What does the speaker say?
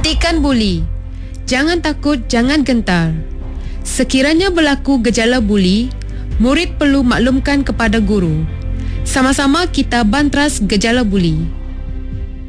Hentikan buli. Jangan takut, jangan gentar. Sekiranya berlaku gejala buli, murid perlu maklumkan kepada guru. Sama-sama kita bantras gejala buli.